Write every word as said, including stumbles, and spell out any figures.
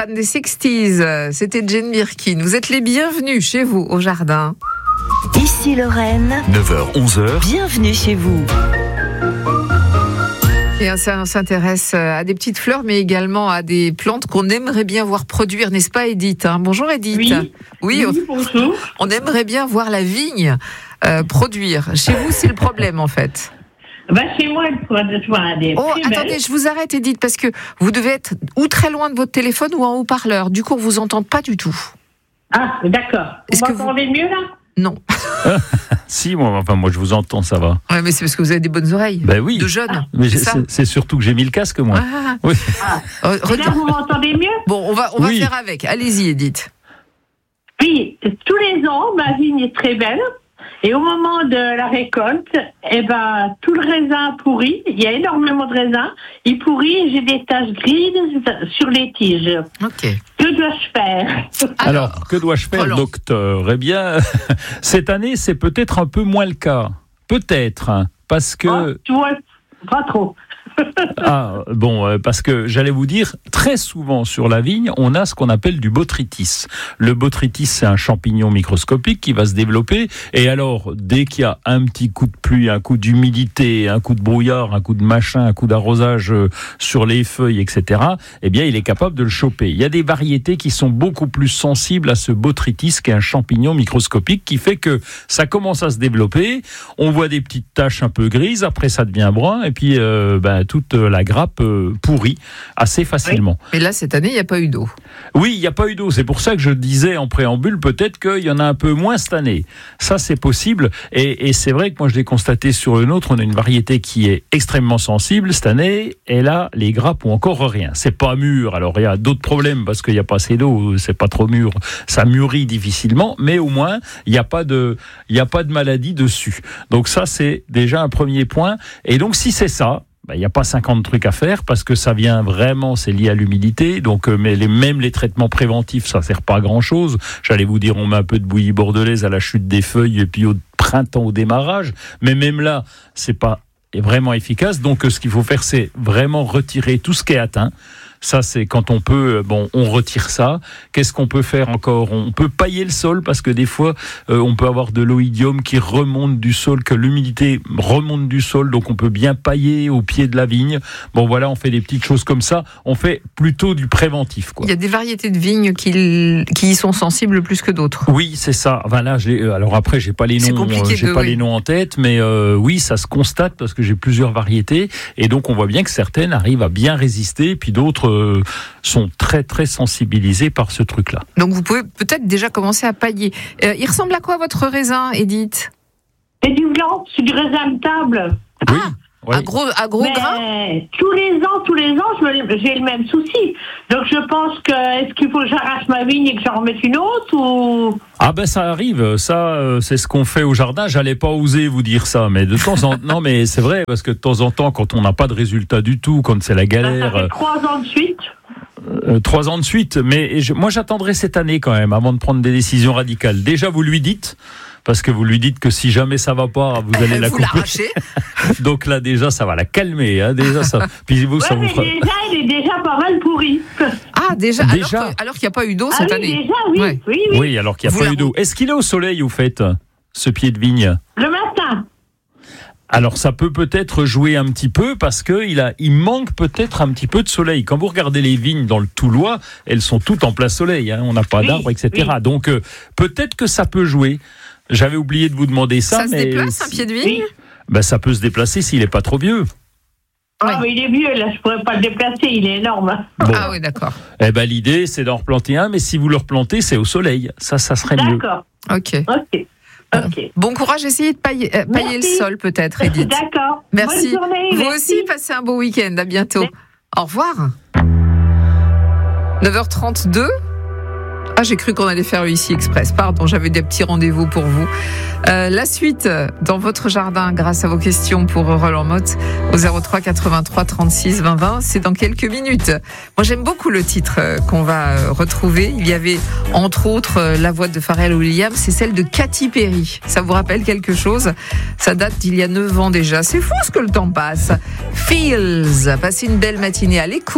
fan des sixties. C'était Jane Birkin. Vous êtes les bienvenus chez vous au jardin. Ici Lorraine. neuf heures onze heures. Bienvenue chez vous. Et on s'intéresse à des petites fleurs, mais également à des plantes qu'on aimerait bien voir produire, n'est-ce pas, Edith? Bonjour, Edith. Oui, oui, oui on, bonjour. On aimerait bien voir la vigne euh, produire. Chez vous, c'est le problème, en fait. Bah, chez moi, il faut avoir des Oh, plus attendez, belles. je vous arrête, Edith, parce que vous devez être ou très loin de votre téléphone ou en haut-parleur. Du coup, on vous entend pas du tout. Ah, d'accord. Est-ce Vous que vous- m'entendez mieux, là? Non. Si, moi, enfin, moi, je vous entends, ça va. Ouais, mais c'est parce que vous avez des bonnes oreilles. Ben oui. De jeunes. Mais c'est c'est, ça. c'est- c'est surtout que j'ai mis le casque, moi. Ah. Oui. Euh, Et là, retiens- vous m'entendez mieux? Bon, on va, on va Oui. faire avec. Allez-y, Edith. Oui, tous les ans, ma vigne est très belle. Et au moment de la récolte, eh ben, tout le raisin pourrit. Il y a énormément de raisins. Il pourrit et j'ai des taches grises sur les tiges. Ok. Que dois-je faire? Alors, que dois-je faire, Roland. docteur? Eh bien, cette année, c'est peut-être un peu moins le cas. Peut-être, hein, parce que... Oh, tu vois, pas trop. Ah, bon, euh, parce que j'allais vous dire, très souvent sur la vigne, on a ce qu'on appelle du botrytis. Le botrytis, c'est un champignon microscopique qui va se développer. Et alors, dès qu'il y a un petit coup de pluie, un coup d'humidité, un coup de brouillard, un coup de machin, un coup d'arrosage euh, sur les feuilles, et cetera, eh bien, il est capable de le choper. Il y a des variétés qui sont beaucoup plus sensibles à ce botrytis, qui est un champignon microscopique, qui fait que ça commence à se développer. On voit des petites taches un peu grises, après ça devient brun, et puis euh, ben, toute la grappe euh, pourrit assez facilement. Mais là, cette année, il n'y a pas eu d'eau. Oui, il n'y a pas eu d'eau. C'est pour ça que je disais en préambule, peut-être qu'il y en a un peu moins cette année. Ça, c'est possible. Et, et c'est vrai que moi, je l'ai constaté sur le nôtre. On a une variété qui est extrêmement sensible cette année. Et là, les grappes ont encore rien. C'est pas mûr. Alors, il y a d'autres problèmes parce qu'il n'y a pas assez d'eau. C'est pas trop mûr. Ça mûrit difficilement. Mais au moins, il n'y a pas de, il n'y a pas de maladie dessus. Donc ça, c'est déjà un premier point. Et donc, si c'est ça, il n'y a pas cinquante trucs à faire parce que ça vient vraiment, c'est lié à l'humidité. Donc, euh, mais les, même les traitements préventifs, ça ne sert pas à grand-chose. J'allais vous dire, on met un peu de bouillie bordelaise à la chute des feuilles et puis au printemps au démarrage. Mais même là, c'est pas vraiment efficace. Donc, euh, ce qu'il faut faire, c'est vraiment retirer tout ce qui est atteint. Ça, c'est quand on peut, bon, on retire ça. Qu'est-ce qu'on peut faire encore? On peut pailler le sol parce que des fois, euh, on peut avoir de l'oïdium qui remonte du sol, que l'humidité remonte du sol, donc on peut bien pailler au pied de la vigne. Bon, voilà, on fait des petites choses comme ça. On fait plutôt du préventif, quoi. Il y a des variétés de vignes qui, qui y sont sensibles plus que d'autres. Oui, c'est ça. Enfin, là, j'ai, euh, alors après, j'ai pas les C'est noms, compliqué euh, j'ai de- pas oui. les noms en tête, mais euh, oui, ça se constate parce que j'ai plusieurs variétés et donc on voit bien que certaines arrivent à bien résister, puis d'autres euh, sont très très sensibilisées par ce truc-là. Donc, vous pouvez peut-être déjà commencer à pailler. Euh, il ressemble à quoi votre raisin, Edith? C'est du blanc, c'est du raisin de table. Oui. Ah, oui. à gros, à gros Mais grains? tous les ans, tous les ans, je me- j'ai le même souci. Donc je pense que est-ce qu'il faut que j'arrache ma vigne et que j'en remette une autre ou Ah ben ça arrive, ça euh, c'est ce qu'on fait au jardin. J'allais pas oser vous dire ça, mais de temps en temps, non mais c'est vrai parce que de temps en temps, quand on n'a pas de résultat du tout, quand c'est la ça galère. fait trois ans de suite. Euh, trois ans de suite, mais je, moi j'attendrai cette année quand même avant de prendre des décisions radicales. Déjà vous lui dites, parce que vous lui dites que si jamais ça va pas, vous allez la vous couper. l'arrachez. Donc là déjà ça va la calmer, hein, déjà ça. Puis vous Ouais, ça vous mais fera. déjà, il est déjà pas mal pourri. Ah, déjà, Déjà. alors, que- alors qu'il n'y a pas eu d'eau Ah cette oui, année. déjà, oui, Ouais. oui, oui, Oui, alors qu'il n'y a Vous pas la- eu d'eau. Est-ce qu'il est au soleil au fait, ce pied de vigne? Le matin. Alors ça peut peut-être jouer un petit peu parce que il a, il manque peut-être un petit peu de soleil. Quand vous regardez les vignes dans le Toulois, elles sont toutes en plein soleil. Hein, on n'a pas Oui, d'arbres, et cetera. oui. Donc euh, peut-être que ça peut jouer. J'avais oublié de vous demander ça, Ça se mais déplace, un pied de vigne? Oui. ben, ça peut se déplacer s'il n'est pas trop vieux. Ah, Ouais. mais il est vieux, là, je pourrais pas le déplacer, il est énorme. Bon. Ah oui, d'accord. Eh ben l'idée c'est d'en replanter un, mais si vous le replantez, c'est au soleil. Ça, ça serait mieux. D'accord, Ok. ok. Ok. Bon courage, essayez de pailler, euh, pailler le Merci. sol peut-être, Edith. D'accord. Merci. Bonne journée, Vous merci. aussi, passez un beau week-end. À bientôt. Merci. Au revoir. neuf heures trente-deux. Ah, j'ai cru qu'on allait faire ici express. Pardon, j'avais des petits rendez-vous pour vous. Euh, la suite dans votre jardin, grâce à vos questions pour Roland Motte au zéro trois quatre-vingt-trois trente-six vingt vingt, c'est dans quelques minutes. Moi, j'aime beaucoup le titre euh, qu'on va euh, retrouver. Il y avait entre autres euh, la voix de Pharrell Williams, c'est celle de Katy Perry. Ça vous rappelle quelque chose? Ça date d'il y a neuf ans déjà. C'est fou ce que le temps passe. Feels. Passez une belle matinée à l'écoute.